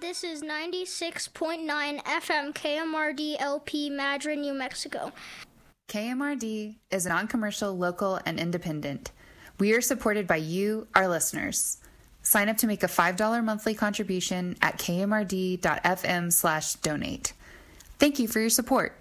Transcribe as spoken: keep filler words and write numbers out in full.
This is ninety-six point nine F M K M R D L P Madrid, New Mexico. K M R D is non-commercial, local, and independent. We are supported by you, our listeners. Sign up to make a five dollars monthly contribution at kmrd.fm slash donate. Thank you for your support.